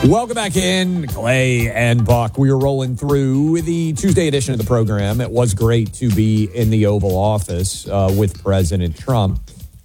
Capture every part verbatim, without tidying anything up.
Welcome back in, Clay and Buck. We are rolling through the Tuesday edition of the program. It was great to be in the Oval Office uh, with President Trump.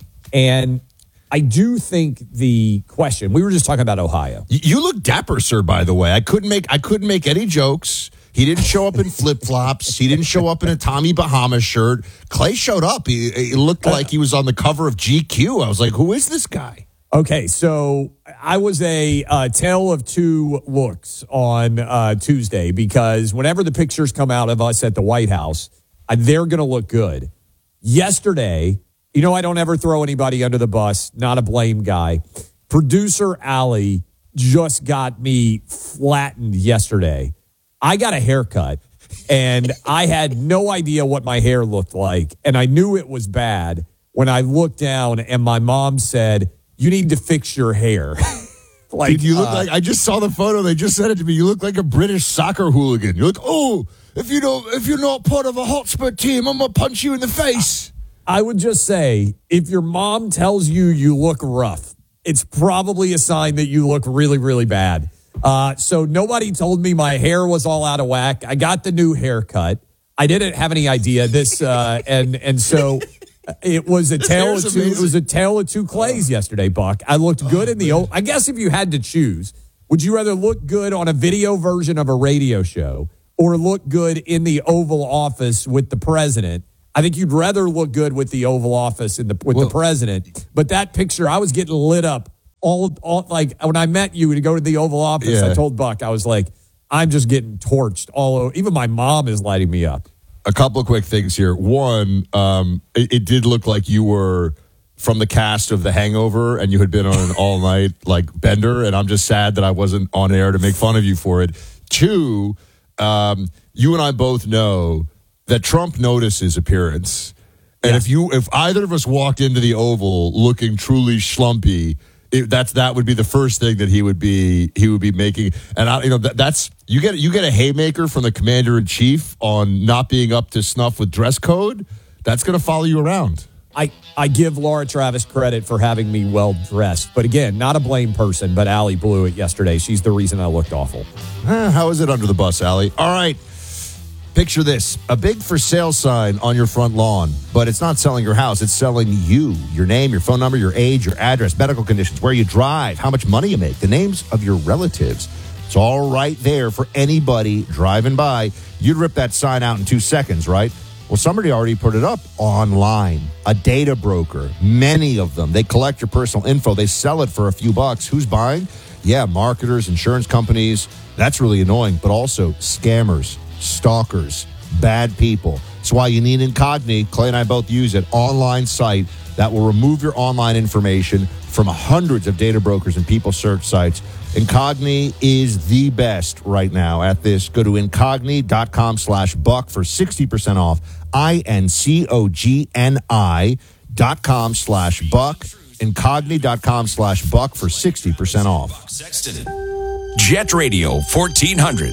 And I do think the question, we were just talking about Ohio. You look dapper, sir, by the way. I couldn't make I couldn't make any jokes. He didn't show up in flip-flops. He didn't show up in a Tommy Bahama shirt. Clay showed up. He, he looked like he was on the cover of G Q. I was like, who is this guy? Okay, so I was a uh, tale of two looks on uh, Tuesday because whenever the pictures come out of us at the White House, uh, they're going to look good. Yesterday, you know I don't ever throw anybody under the bus, not a blame guy. Producer Allie just got me flattened yesterday. I got a haircut, and I had no idea what my hair looked like, and I knew it was bad when I looked down and my mom said, you need to fix your hair. Like Dude, you look uh, like, I just saw the photo. They just sent it to me. You look like a British soccer hooligan. You're like, oh, if you don't, if you're not part of a Hotspur team, I'm going to punch you in the face. I would just say, if your mom tells you you look rough, it's probably a sign that you look really, really bad. Uh, so nobody told me my hair was all out of whack. I got the new haircut. I didn't have any idea this, uh, and and so it was a tale of two. It was a tale of two Clays yesterday, Buck. I looked good oh, in the old. I guess if you had to choose, would you rather look good on a video version of a radio show or look good in the Oval Office with the president? I think you'd rather look good with the Oval Office in the with well, the president. But that picture, I was getting lit up. All, all like when I met you to go to the Oval Office, yeah. I told Buck, I was like, I'm just getting torched all over. Even my mom is lighting me up. A couple of quick things here. One, um, it, it did look like you were from the cast of The Hangover and you had been on an all-night like bender, and I'm just sad that I wasn't on air to make fun of you for it. Two, um, you and I both know that Trump noticed his appearance. And yeah. if you, if either of us walked into the Oval looking truly schlumpy, It, that's that would be the first thing that he would be he would be making, and I, you know that, that's you get you get a haymaker from the commander in chief on not being up to snuff with dress code. That's going to follow you around. I I give Laura Travis credit for having me well dressed, but again, not a blame person. But Allie blew it yesterday. She's the reason I looked awful. Huh, how is it under the bus, Allie? All right. Picture this, a big for sale sign on your front lawn, but it's not selling your house. It's selling you, your name, your phone number, your age, your address, medical conditions, where you drive, how much money you make, the names of your relatives. It's all right there for anybody driving by. You'd rip that sign out in two seconds, right? Well, somebody already put it up online. A data broker, many of them. They collect your personal info. They sell it for a few bucks. Who's buying? Yeah, marketers, insurance companies. That's really annoying, but also scammers. Stalkers, bad people. That's why you need Incogni. Clay and I both use it. Online site that will remove your online information from hundreds of data brokers and people search sites. Incogni is the best right now at this. Go to incogni.com slash buck for sixty percent off. I-N-C-O-G-N-I dot com slash buck. Incogni.com slash buck for sixty percent off. Jet Radio fourteen hundred.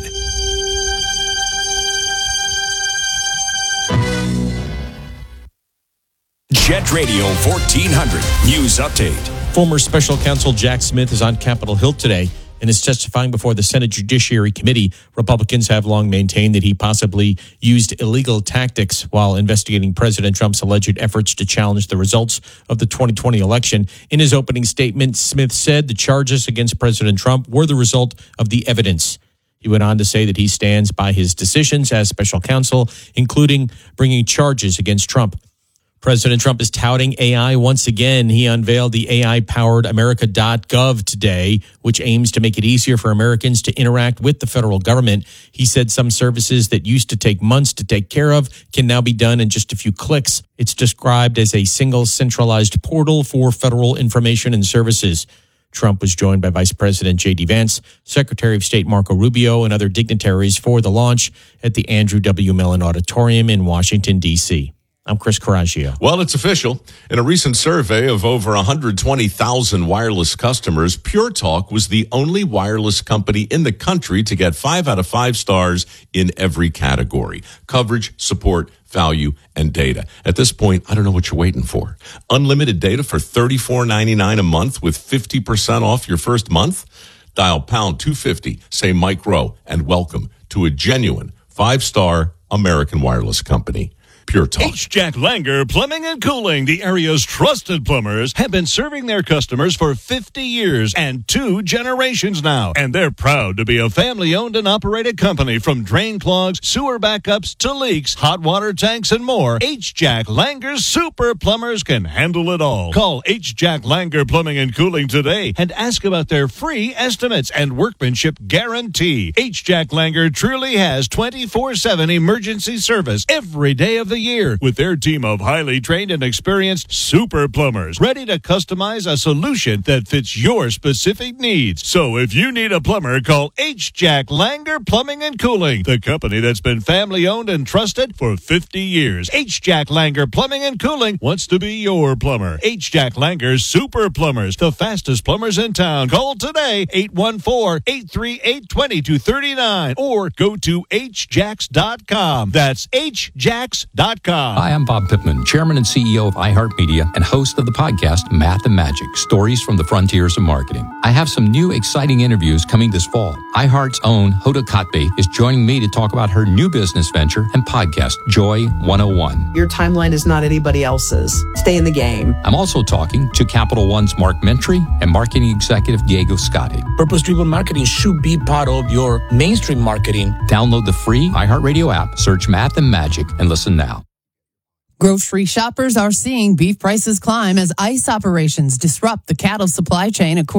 Jet Radio fourteen hundred News Update. Former Special Counsel Jack Smith is on Capitol Hill today and is testifying before the Senate Judiciary Committee. Republicans have long maintained that he possibly used illegal tactics while investigating President Trump's alleged efforts to challenge the results of the twenty twenty election. In his opening statement, Smith said the charges against President Trump were the result of the evidence. He went on to say that he stands by his decisions as special counsel, including bringing charges against Trump. President Trump is touting A I once again. He unveiled the A I-powered America dot gov today, which aims to make it easier for Americans to interact with the federal government. He said some services that used to take months to take care of can now be done in just a few clicks. It's described as a single centralized portal for federal information and services. Trump was joined by Vice President J D Vance, Secretary of State Marco Rubio, and other dignitaries for the launch at the Andrew W. Mellon Auditorium in Washington, D C I'm Chris Coraggio. Well, it's official. In a recent survey of over one hundred twenty thousand wireless customers, Pure Talk was the only wireless company in the country to get five out of five stars in every category: coverage, support, value, and data. At this point, I don't know what you're waiting for. Unlimited data for thirty-four ninety-nine a month with fifty percent off your first month. Dial pound two fifty, say Mike Rowe, and welcome to a genuine five-star American wireless company. Pure Talk. H. Jack Langer Plumbing and Cooling, the area's trusted plumbers, have been serving their customers for fifty years and two generations now. And they're proud to be a family-owned and operated company. From drain clogs, sewer backups, to leaks, hot water tanks, and more, H. Jack Langer's super plumbers can handle it all. Call H. Jack Langer Plumbing and Cooling today and ask about their free estimates and workmanship guarantee. H. Jack Langer truly has twenty-four seven emergency service every day of the year with their team of highly trained and experienced super plumbers ready to customize a solution that fits your specific needs. So if you need a plumber, call H. Jack Langer Plumbing and Cooling, the company that's been family owned and trusted for fifty years. H. Jack Langer Plumbing and Cooling wants to be your plumber. H. Jack Langer Super Plumbers, the fastest plumbers in town. Call today, eight one four, eight three eight, two two three nine, or go to h jacks dot com. That's h jacks dot com. Hi, I'm Bob Pittman, Chairman and C E O of iHeartMedia and host of the podcast Math and Magic, Stories from the Frontiers of Marketing. I have some new exciting interviews coming this fall. iHeart's own Hoda Kotb is joining me to talk about her new business venture and podcast, Joy one oh one. Your timeline is not anybody else's. Stay in the game. I'm also talking to Capital One's Mark Mentry and marketing executive Diego Scotti. Purpose-driven marketing should be part of your mainstream marketing. Download the free iHeartRadio app, search Math and Magic, and listen now. Grocery shoppers are seeing beef prices climb as ICE operations disrupt the cattle supply chain. According